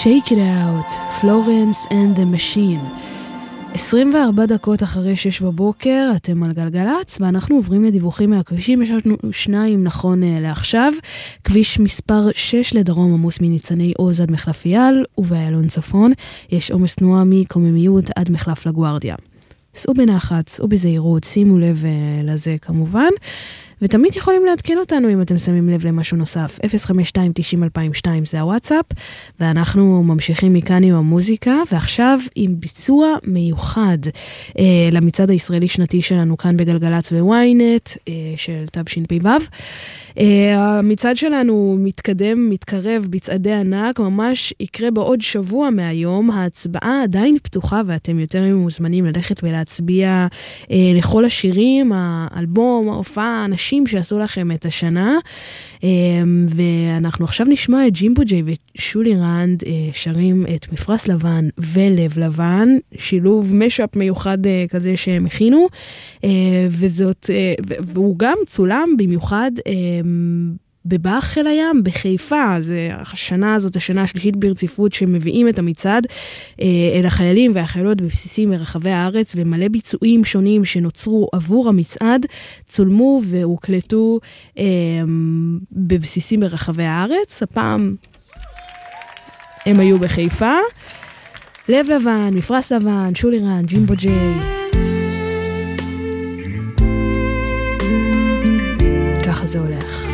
Shake it out, Florence and the Machine. 24 דקות אחרי 6 בבוקר, אתם על גלגלץ, ואנחנו עוברים לדיווחים מהכבישים. יש לנו שניים נכון לעכשיו. כביש מספר 6 לדרום עמוס מניצני עוז עד מחלף אייל, ובאיילון צפון יש עומס תנועה מקוממיות עד מחלף לגוארדיה. סעו בנחת, סעו בזהירות, שימו לב לזה כמובן. ותמיד יכולים לעדכן אותנו אם אתם שמים לב למשהו נוסף. 052-90-2002 זה הוואטסאפ, ואנחנו ממשיכים מכאן עם המוזיקה, ועכשיו עם ביצוע מיוחד למצעד הישראלי שנתי שלנו כאן בגלגלץ וויינט של תשפ"ו. המצעד שלנו מתקדם, מתקרב בצעדי ענק, ממש יקרה בעוד שבוע מהיום. ההצבעה עדיין פתוחה ואתם יותר מוזמנים ללכת ולהצביע לכל השירים, האלבום, ההופעה, אנשים שעשו לכם את השנה. ואנחנו עכשיו נשמע את ג'ימבו ג'יי ושולי רנד שרים את מפרש לבן ולב לבן, שילוב משאפ מיוחד כזה שהם הכינו, והוא גם צולם במיוחד בבאח חיל הים בחיפה. זה השנה הזאת, השנה השלישית ברציפות שמביאים את המצעד אל החיילים והחיילות בבסיסים מרחבי הארץ, ומלא ביצועים שונים שנוצרו עבור המצעד צולמו והוקלטו בבסיסים ברחבי הארץ. הפעם הם היו בחיפה. לב לבן, מפרש לבן, שולי רנד, ג'ימבו ג'יי. ככה זה הולך.